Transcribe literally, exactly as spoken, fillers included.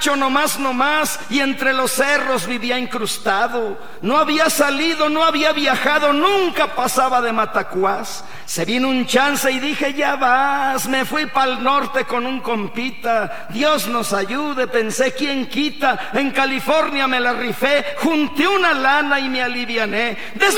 rancho nomás, nomás, y entre los cerros vivía incrustado. No había salido, no había viajado, nunca pasaba de Matacuás. Se vino un chance y dije, ya vas. Me fui pa'l norte con un compita. Dios nos ayude, pensé, ¿quién quita? En California me la rifé, junté una lana y me aliviané. Des